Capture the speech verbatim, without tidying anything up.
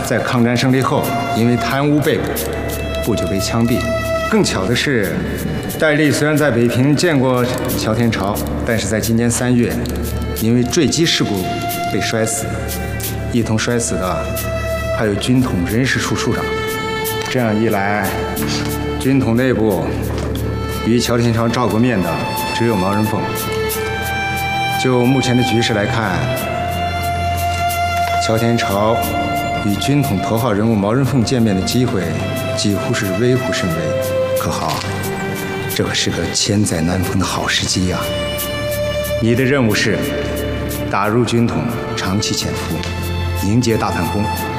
在抗战胜利后，因为贪污被捕，不久被枪毙。更巧的是，戴笠虽然在北平见过乔天朝，但是在今年三月，因为坠机事故被摔死。一同摔死的还有军统人事处处长。这样一来，军统内部与乔天朝照过面的只有毛人凤。就目前的局势来看，乔天朝与军统头号人物毛人凤见面的机会几乎是微乎甚微。可好，这可是个千载难逢的好时机呀！你的任务是打入军统，长期潜伏，迎接大反攻。